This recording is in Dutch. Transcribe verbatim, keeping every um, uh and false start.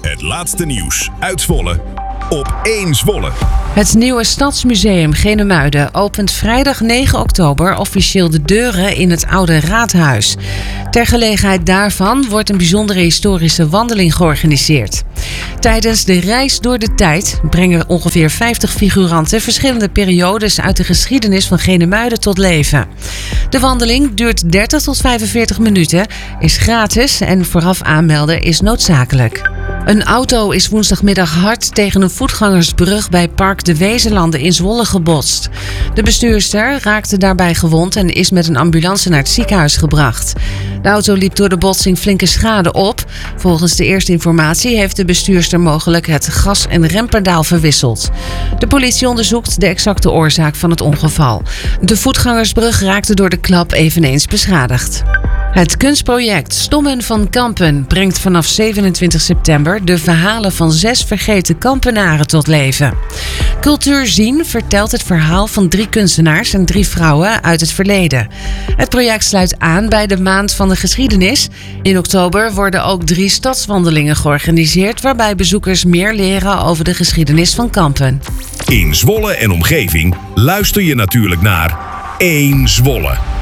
Het laatste nieuws uit Zwolle op één Zwolle. Het nieuwe Stadsmuseum Genemuiden opent vrijdag negen oktober officieel de deuren in het oude raadhuis. Ter gelegenheid daarvan wordt een bijzondere historische wandeling georganiseerd. Tijdens de reis door de tijd brengen ongeveer vijftig figuranten verschillende periodes uit de geschiedenis van Genemuiden tot leven. De wandeling duurt dertig tot vijfenveertig minuten, is gratis en vooraf aanmelden is noodzakelijk. Een auto is woensdagmiddag hard tegen een voetgangersbrug bij Park de Wezenlanden in Zwolle gebotst. De bestuurster raakte daarbij gewond en is met een ambulance naar het ziekenhuis gebracht. De auto liep door de botsing flinke schade op. Volgens de eerste informatie heeft de bestuurster mogelijk het gas- en rempedaal verwisseld. De politie onderzoekt de exacte oorzaak van het ongeval. De voetgangersbrug raakte door de klap eveneens beschadigd. Het kunstproject Stommen van Kampen brengt vanaf zevenentwintig september de verhalen van zes vergeten Kampenaren tot leven. Cultuur Zien vertelt het verhaal van drie kunstenaars en drie vrouwen uit het verleden. Het project sluit aan bij de Maand van de Geschiedenis. In oktober worden ook drie stadswandelingen georganiseerd waarbij bezoekers meer leren over de geschiedenis van Kampen. In Zwolle en omgeving luister je natuurlijk naar één Zwolle.